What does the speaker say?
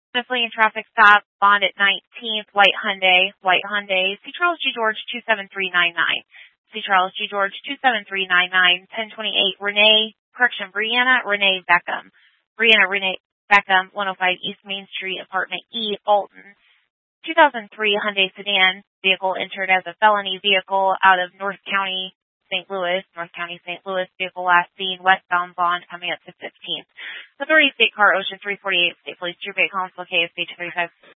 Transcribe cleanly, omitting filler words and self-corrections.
Miscellaneous traffic stop, bond at 19th, White Hyundai, C. Charles G. George 27399. C. Charles G. George 27399, 1028 Brianna Renee Beckham. Brianna Renee Beckham, 105 East Main Street, apartment E, Alton. 2003 Hyundai sedan, vehicle entered as a felony vehicle out of North County, St. Louis, vehicle last seen westbound bond coming up to 15th. Authority State Car Ocean 348, State Police, Drew Bay, Collinsville, KSB 235.